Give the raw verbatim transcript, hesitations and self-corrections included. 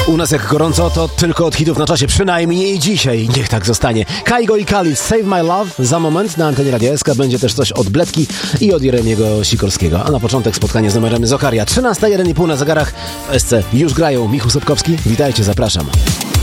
U nas jak gorąco, to tylko od hitów na czasie, przynajmniej dzisiaj. Niech tak zostanie. Kaigo i Kali, Save My Love. Za moment na antenie Radia S K będzie też coś od Bledki i od Jeremiego Sikorskiego. A na początek spotkanie z numerem Zokaria. trzynasta jeden i pół na zegarach w S C. Już grają. Michał Sobkowski, witajcie, zapraszam.